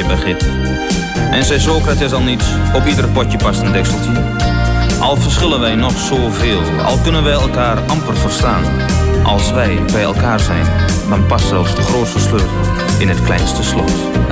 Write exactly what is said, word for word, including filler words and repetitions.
je begrip. En zei Socrates al niet, op ieder potje past een dekseltje. Al verschillen wij nog zoveel, al kunnen wij elkaar amper verstaan. Als wij bij elkaar zijn, dan past zelfs de grootste sleutel in het kleinste slot.